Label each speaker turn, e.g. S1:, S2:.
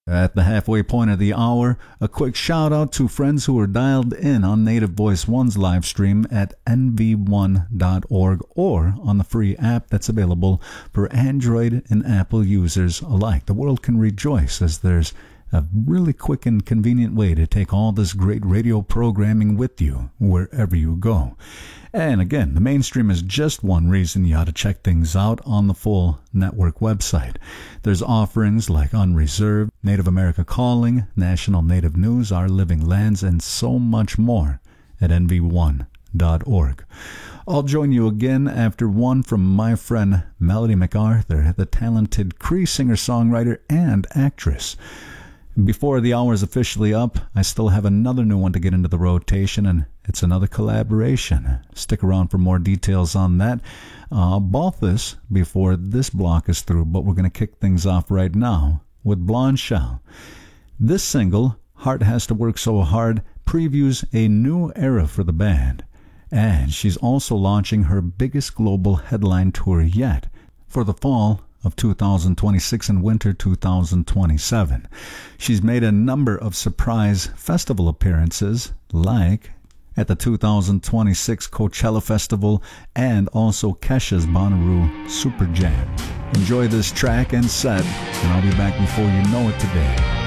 S1: At the halfway point of the hour, a quick shout out to friends who are dialed in on Native Voice One's live stream at nv1.org or on the free app that's available for Android and Apple users alike. The world can rejoice as there's a really quick and convenient way to take all this great radio programming with you wherever you go. And again, the mainstream is just one reason you ought to check things out on the full network website. There's offerings like Unreserved, Native America Calling, National Native News, Our Living Lands, and so much more at nv1.org. I'll join you again after one from my friend Melody MacArthur, the talented Cree singer-songwriter and actress. Before the hour is officially up, I still have another new one to get into the rotation, and it's another collaboration. Stick around for more details on that. Both this before this block is through, but we're going to kick things off right now with Blonde Shell. This single, Heart Has to Work So Hard, previews a new era for the band, and she's also launching her biggest global headline tour yet for the fall of 2026 and winter 2027. She's made a number of surprise festival appearances, like at the 2026 Coachella Festival and also Kesha's Bonnaroo Super Jam. Enjoy this track and set, and I'll be back before you know it today.